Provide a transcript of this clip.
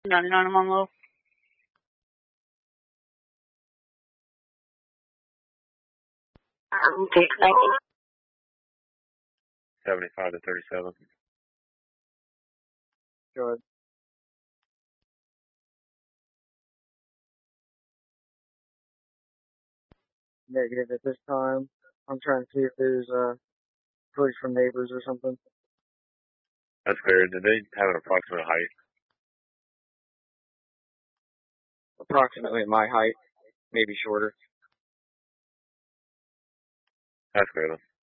99 I'm on low. Okay, 75 to 37. Go ahead. Negative at this time. I'm trying to see if there's footage from neighbors or something. That's clear. Did they have an approximate height? Approximately my height, maybe shorter. That's clear then.